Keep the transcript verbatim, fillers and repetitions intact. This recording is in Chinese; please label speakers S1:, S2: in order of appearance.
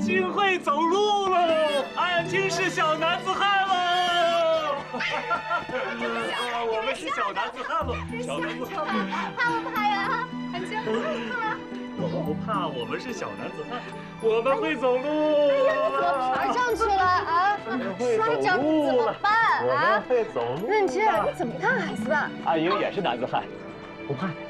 S1: 金会走路喽！俺金是小男子汉喽！我们是小男子汉喽！小男子汉，
S2: 怕不怕呀？俺金不怕。
S1: 我们不怕，我们是小男子汉，我们会走路。
S2: 哎呀，你怎么爬上去了啊？摔跤怎么办啊？
S1: 我们会走路。
S2: 润之，你怎么看孩子的？
S1: 阿英也是男子汉，不怕。